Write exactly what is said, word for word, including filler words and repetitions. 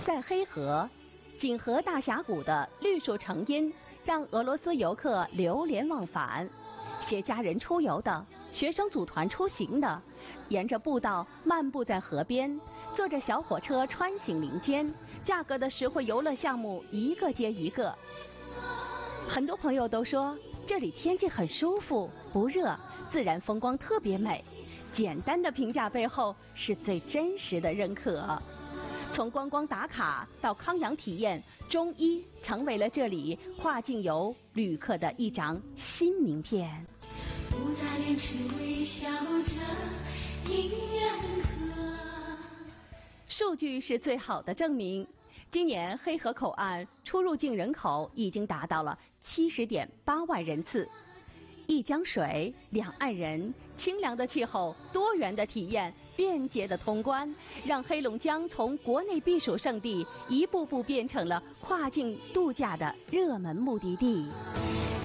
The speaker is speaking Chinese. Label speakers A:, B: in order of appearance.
A: 在黑河，锦河大峡谷的绿树成荫，让俄罗斯游客流连忘返。携家人出游的，学生组团出行的，沿着步道漫步在河边，坐着小火车穿行林间，价格的实惠游乐项目一个接一个。很多朋友都说这里天气很舒服，不热，自然风光特别美。简单的评价背后是最真实的认可。从观光打卡到康养体验，中医成为了这里跨境游旅客的一张新名片。
B: 不打脸只微笑着迎人客。
A: 数据是最好的证明。今年黑河口岸出入境人口已经达到了七十点八万人次。一江水，两岸人，清凉的气候，多元的体验，便捷的通关，让黑龙江从国内避暑胜地一步步变成了跨境度假的热门目的地。